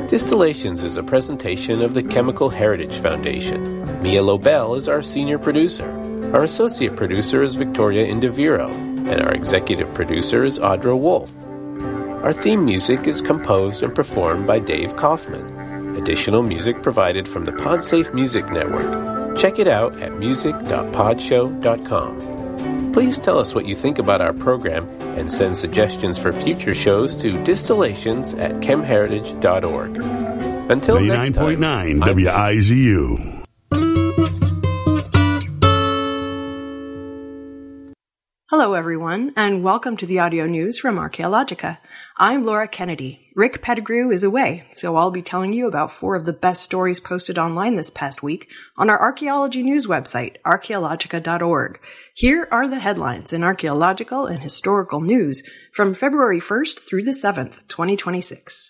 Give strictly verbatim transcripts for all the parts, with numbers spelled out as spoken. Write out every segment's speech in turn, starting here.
Distillations is a presentation of the Chemical Heritage Foundation. Mia Lobel is our senior producer. Our associate producer is Victoria Indiviro, and our executive producer is Audra Wolf. Our theme music is composed and performed by Dave Kaufman. Additional music provided from the PodSafe Music Network. Check it out at music dot podshow dot com. Please tell us what you think about our program and send suggestions for future shows to distillations at chemheritage dot org. Until next time, ninety-nine point nine W I Z U. Hello, everyone, and welcome to the audio news from Archaeologica. I'm Laura Kennedy. Rick Pettigrew is away, so I'll be telling you about four of the best stories posted online this past week on our archaeology news website, archaeologica dot org. Here are the headlines in archaeological and historical news from February first through the seventh, twenty twenty-six.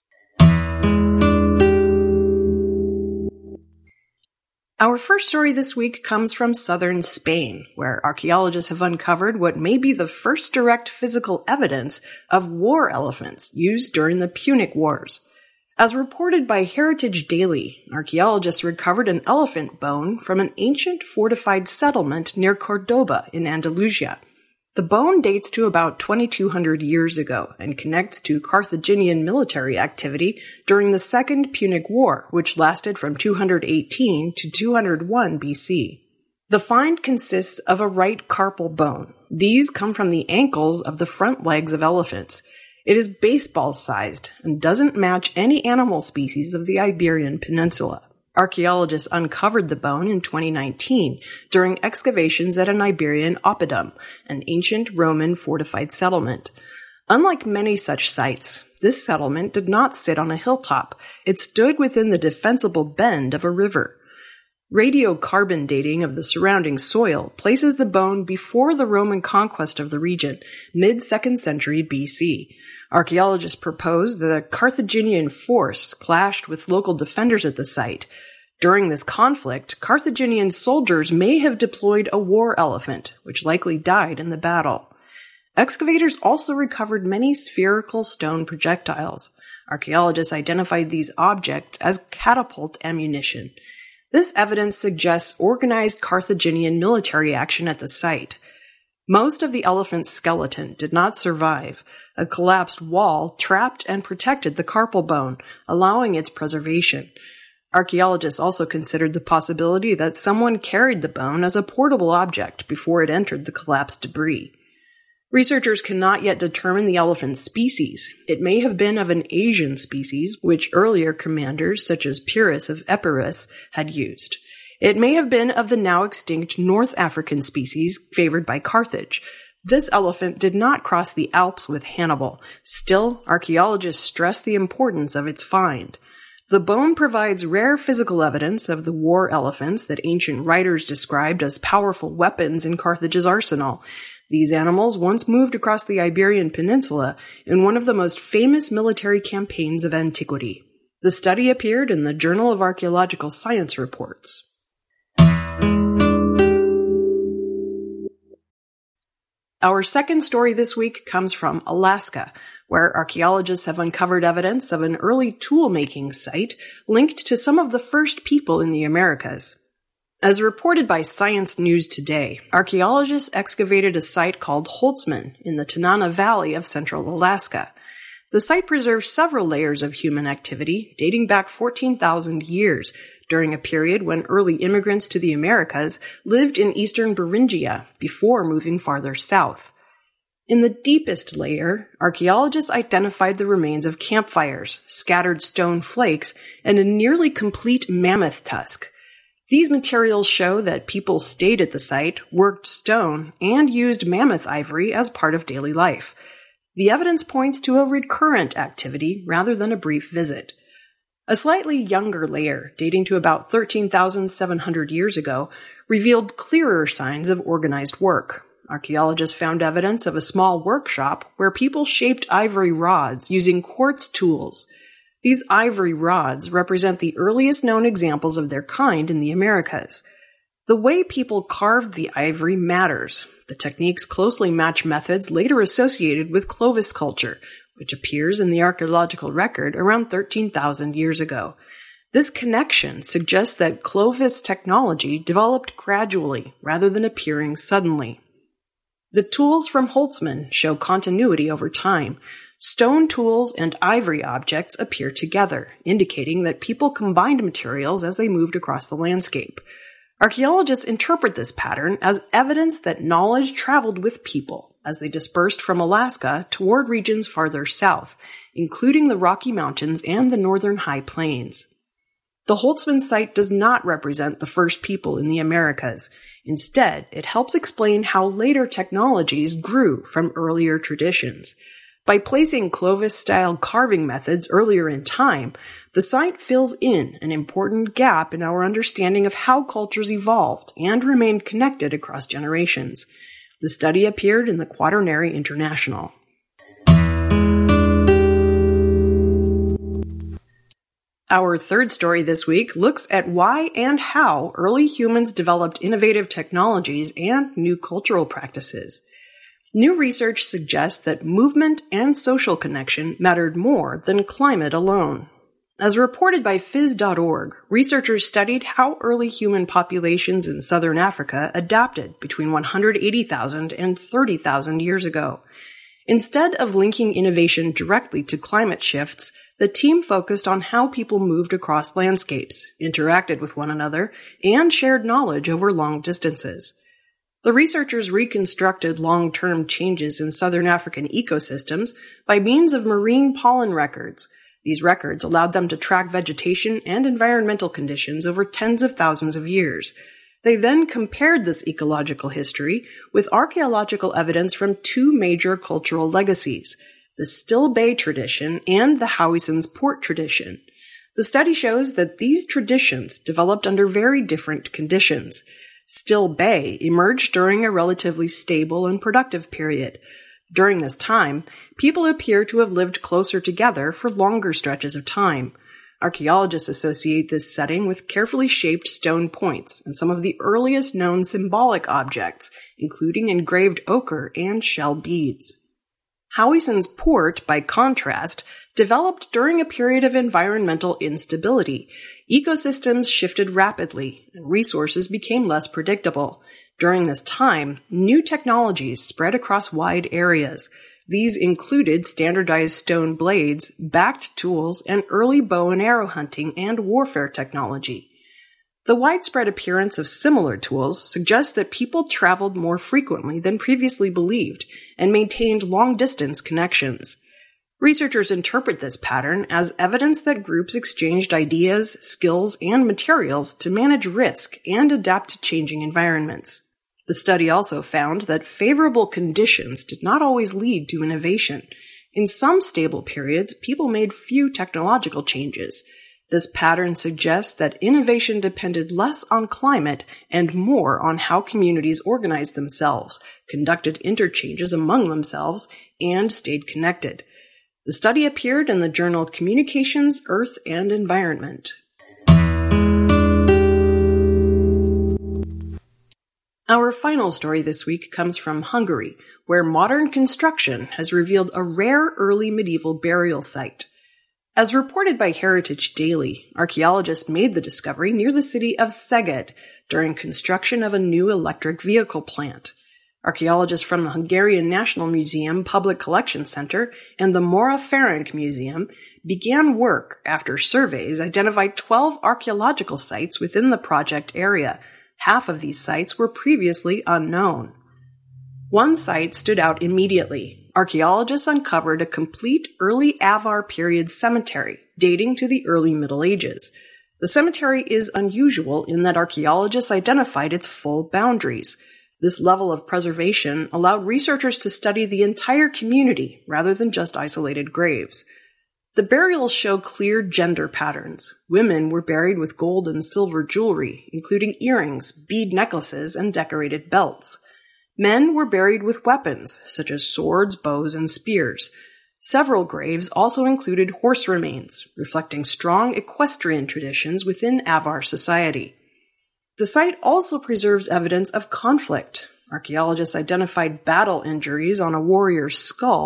Our first story this week comes from southern Spain, where archaeologists have uncovered what may be the first direct physical evidence of war elephants used during the Punic Wars. As reported by Heritage Daily, archaeologists recovered an elephant bone from an ancient fortified settlement near Cordoba in Andalusia. The bone dates to about twenty-two hundred years ago and connects to Carthaginian military activity during the Second Punic War, which lasted from two hundred eighteen to two hundred one B C. The find consists of a right carpal bone. These come from the ankles of the front legs of elephants. It is baseball-sized and doesn't match any animal species of the Iberian Peninsula. Archaeologists uncovered the bone in twenty nineteen during excavations at an Iberian oppidum, an ancient Roman fortified settlement. Unlike many such sites, this settlement did not sit on a hilltop. It stood within the defensible bend of a river. Radiocarbon dating of the surrounding soil places the bone before the Roman conquest of the region, mid-second century B C. Archaeologists propose that a Carthaginian force clashed with local defenders at the site. During this conflict, Carthaginian soldiers may have deployed a war elephant, which likely died in the battle. Excavators also recovered many spherical stone projectiles. Archaeologists identified these objects as catapult ammunition. This evidence suggests organized Carthaginian military action at the site. Most of the elephant's skeleton did not survive. A collapsed wall trapped and protected the carpal bone, allowing its preservation. Archaeologists also considered the possibility that someone carried the bone as a portable object before it entered the collapsed debris. Researchers cannot yet determine the elephant's species. It may have been of an Asian species, which earlier commanders such as Pyrrhus of Epirus had used. It may have been of the now extinct North African species favored by Carthage. This elephant did not cross the Alps with Hannibal. Still, archaeologists stress the importance of its find. The bone provides rare physical evidence of the war elephants that ancient writers described as powerful weapons in Carthage's arsenal. These animals once moved across the Iberian Peninsula in one of the most famous military campaigns of antiquity. The study appeared in the Journal of Archaeological Science Reports. Our second story this week comes from Alaska, where archaeologists have uncovered evidence of an early tool-making site linked to some of the first people in the Americas. As reported by Science News Today, archaeologists excavated a site called Holtzman in the Tanana Valley of central Alaska. The site preserves several layers of human activity dating back fourteen thousand years, during a period when early immigrants to the Americas lived in eastern Beringia before moving farther south. In the deepest layer, archaeologists identified the remains of campfires, scattered stone flakes, and a nearly complete mammoth tusk. These materials show that people stayed at the site, worked stone, and used mammoth ivory as part of daily life. The evidence points to a recurrent activity rather than a brief visit. A slightly younger layer, dating to about thirteen thousand seven hundred years ago, revealed clearer signs of organized work. Archaeologists found evidence of a small workshop where people shaped ivory rods using quartz tools. These ivory rods represent the earliest known examples of their kind in the Americas. The way people carved the ivory matters. The techniques closely match methods later associated with Clovis culture, which appears in the archaeological record around thirteen thousand years ago. This connection suggests that Clovis technology developed gradually rather than appearing suddenly. The tools from Holtzman show continuity over time. Stone tools and ivory objects appear together, indicating that people combined materials as they moved across the landscape. Archaeologists interpret this pattern as evidence that knowledge traveled with people as they dispersed from Alaska toward regions farther south, including the Rocky Mountains and the northern High Plains. The Holtzman site does not represent the first people in the Americas. Instead, it helps explain how later technologies grew from earlier traditions. By placing Clovis-style carving methods earlier in time, the site fills in an important gap in our understanding of how cultures evolved and remained connected across generations. The study appeared in the Quaternary International. Our third story this week looks at why and how early humans developed innovative technologies and new cultural practices. New research suggests that movement and social connection mattered more than climate alone. As reported by phys dot org, researchers studied how early human populations in southern Africa adapted between one hundred eighty thousand and thirty thousand years ago. Instead of linking innovation directly to climate shifts, the team focused on how people moved across landscapes, interacted with one another, and shared knowledge over long distances. The researchers reconstructed long-term changes in southern African ecosystems by means of marine pollen records. These records allowed them to track vegetation and environmental conditions over tens of thousands of years. They then compared this ecological history with archaeological evidence from two major cultural legacies, the Still Bay tradition and the Howiesen's Port tradition. The study shows that these traditions developed under very different conditions. Still Bay emerged during a relatively stable and productive period. During this time, people appear to have lived closer together for longer stretches of time. Archaeologists associate this setting with carefully shaped stone points and some of the earliest known symbolic objects, including engraved ochre and shell beads. Howiesen's Port, by contrast, developed during a period of environmental instability. Ecosystems shifted rapidly, and resources became less predictable. During this time, new technologies spread across wide areas. These included standardized stone blades, backed tools, and early bow and arrow hunting and warfare technology. The widespread appearance of similar tools suggests that people traveled more frequently than previously believed and maintained long-distance connections. Researchers interpret this pattern as evidence that groups exchanged ideas, skills, and materials to manage risk and adapt to changing environments. The study also found that favorable conditions did not always lead to innovation. In some stable periods, people made few technological changes. This pattern suggests that innovation depended less on climate and more on how communities organized themselves, conducted interchanges among themselves, and stayed connected. The study appeared in the journal Communications, Earth, and Environment. Our final story this week comes from Hungary, where modern construction has revealed a rare early medieval burial site. As reported by Heritage Daily, archaeologists made the discovery near the city of Szeged during construction of a new electric vehicle plant. Archaeologists from the Hungarian National Museum Public Collection Center and the Mora Ferenc Museum began work after surveys identified twelve archaeological sites within the project area. Half of these sites were previously unknown. One site stood out immediately. Archaeologists uncovered a complete early Avar period cemetery dating to the early Middle Ages. The cemetery is unusual in that archaeologists identified its full boundaries. This level of preservation allowed researchers to study the entire community rather than just isolated graves. The burials show clear gender patterns. Women were buried with gold and silver jewelry, including earrings, bead necklaces, and decorated belts. Men were buried with weapons, such as swords, bows, and spears. Several graves also included horse remains, reflecting strong equestrian traditions within Avar society. The site also preserves evidence of conflict. Archaeologists identified battle injuries on a warrior's skull,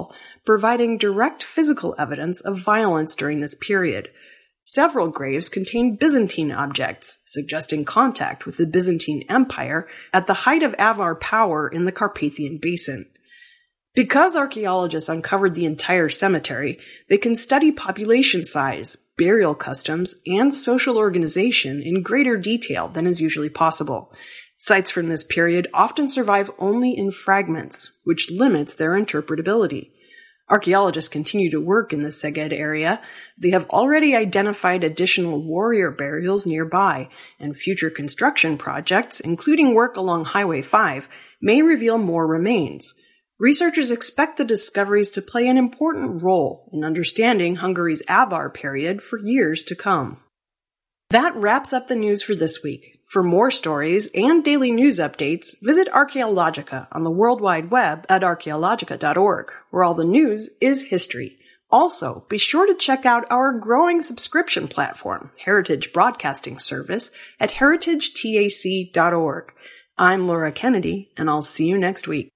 providing direct physical evidence of violence during this period. Several graves contain Byzantine objects, suggesting contact with the Byzantine Empire at the height of Avar power in the Carpathian Basin. Because archaeologists uncovered the entire cemetery, they can study population size, burial customs, and social organization in greater detail than is usually possible. Sites from this period often survive only in fragments, which limits their interpretability. Archaeologists continue to work in the Szeged area. They have already identified additional warrior burials nearby, and future construction projects, including work along Highway five, may reveal more remains. Researchers expect the discoveries to play an important role in understanding Hungary's Avar period for years to come. That wraps up the news for this week. For more stories and daily news updates, visit Archaeologica on the World Wide Web at archaeologica dot org, where all the news is history. Also, be sure to check out our growing subscription platform, Heritage Broadcasting Service, at heritage tac dot org. I'm Laura Kennedy, and I'll see you next week.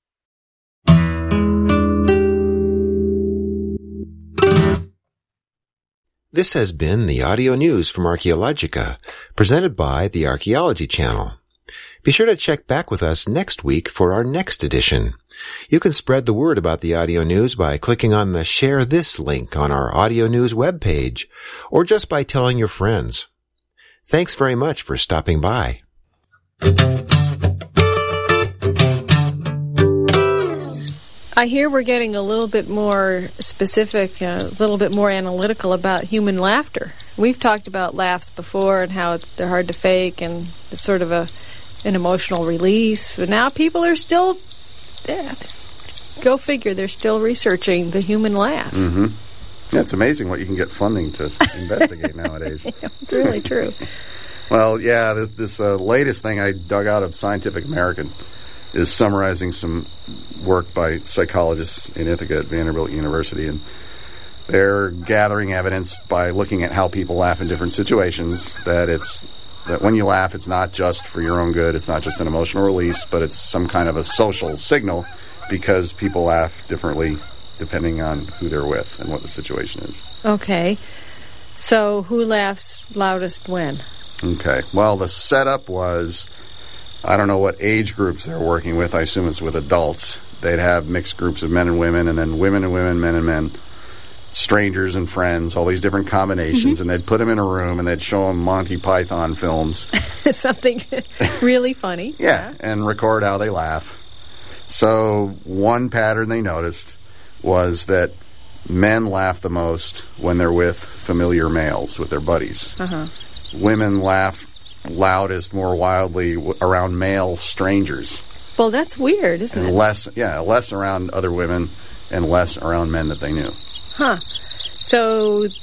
This has been the audio news from Archaeologica, presented by the Archaeology Channel. Be sure to check back with us next week for our next edition. You can spread the word about the audio news by clicking on the Share This link on our audio news webpage, or just by telling your friends. Thanks very much for stopping by. I hear we're getting a little bit more specific, a little bit more analytical about human laughter. We've talked about laughs before and how it's, they're hard to fake and it's sort of a an emotional release. But now people are still, eh, go figure, they're still researching the human laugh. Mm-hmm. Yeah, it's amazing what you can get funding to investigate nowadays. Yeah, it's really true. Well, yeah, this, this uh, latest thing I dug out of Scientific American is summarizing some work by psychologists in Ithaca at Vanderbilt University, and they're gathering evidence by looking at how people laugh in different situations, that it's that when you laugh, it's not just for your own good, it's not just an emotional release, but it's some kind of a social signal because people laugh differently depending on who they're with and what the situation is. Okay. So who laughs loudest when? Okay. Well, the setup was, I don't know what age groups they're working with. I assume it's with adults. They'd have mixed groups of men and women, and then women and women, men and men, strangers and friends, all these different combinations, mm-hmm. and they'd put them in a room, and they'd show them Monty Python films. Something really funny. Yeah, yeah, and record how they laugh. So one pattern they noticed was that men laugh the most when they're with familiar males, with their buddies. Uh-huh. Women laugh loudest, more wildly w- around male strangers. Well, that's weird, isn't and it? Less, yeah, less around other women and less around men that they knew. Huh. So